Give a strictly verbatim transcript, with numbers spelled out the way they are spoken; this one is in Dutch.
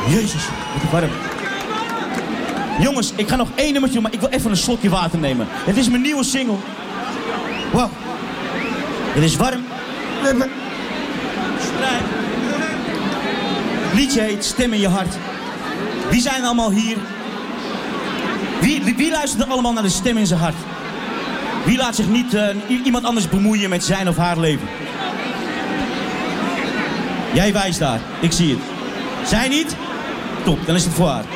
Jezus, wat warm. Jongens, ik ga nog één nummertje doen, maar ik wil even een slokje water nemen. Het is mijn nieuwe single. Wow. Het is warm. Strijd. Het liedje heet Stem in je hart. Wie zijn allemaal hier? Wie, wie, wie luistert er allemaal naar de stem in zijn hart? Wie laat zich niet uh, iemand anders bemoeien met zijn of haar leven? Jij wijst daar, ik zie het. Zij niet? Top, dan is het voor haar.